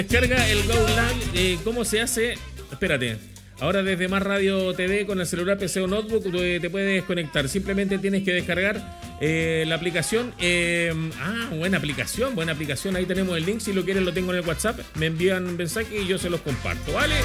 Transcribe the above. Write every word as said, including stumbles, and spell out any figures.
Descarga el Go Live. Eh, ¿Cómo se hace? Espérate. Ahora desde Más Radio T V con el celular, P C o notebook te puedes conectar. Simplemente tienes que descargar eh, la aplicación. Eh, ah, buena aplicación, buena aplicación. Ahí tenemos el link. Si lo quieren lo tengo en el WhatsApp. Me envían un mensaje y yo se los comparto, ¿vale?